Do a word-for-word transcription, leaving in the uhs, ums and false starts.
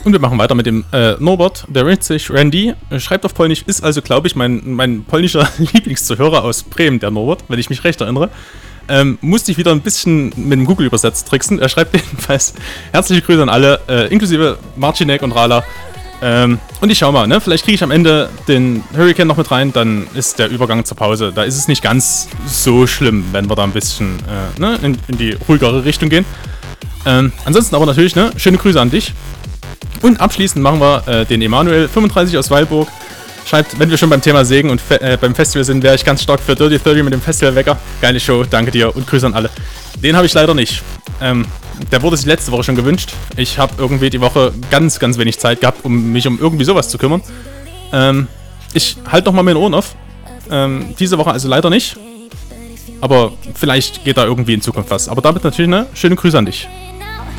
Und wir machen weiter mit dem äh, Norbert, der nennt sich Randy, äh, schreibt auf Polnisch, ist also, glaube ich, mein, mein polnischer Lieblingszuhörer aus Bremen, der Norbert, wenn ich mich recht erinnere. Ähm, musste ich wieder ein bisschen mit dem Google-Übersetzt tricksen. Er schreibt jedenfalls herzliche Grüße an alle, äh, inklusive Marcinek und Rala. Ähm, und ich schau mal, ne? Vielleicht kriege ich am Ende den Hurricane noch mit rein, dann ist der Übergang zur Pause. Da ist es nicht ganz so schlimm, wenn wir da ein bisschen äh, ne? in, in die ruhigere Richtung gehen. Ähm, ansonsten aber natürlich, ne? Schöne Grüße an dich. Und abschließend machen wir äh, den Emanuel, fünfunddreißig aus Weilburg. Schreibt, wenn wir schon beim Thema Segen und Fe äh, beim Festival sind, wäre ich ganz stark für Dirty dreißig mit dem Festivalwecker. Geile Show, danke dir und Grüße an alle. Den habe ich leider nicht. Ähm, der wurde sich letzte Woche schon gewünscht. Ich habe irgendwie die Woche ganz, ganz wenig Zeit gehabt, um mich um irgendwie sowas zu kümmern. Ähm, ich halte nochmal meine Ohren auf. Ähm, diese Woche also leider nicht. Aber vielleicht geht da irgendwie in Zukunft was. Aber damit natürlich, ne, schöne Grüße an dich.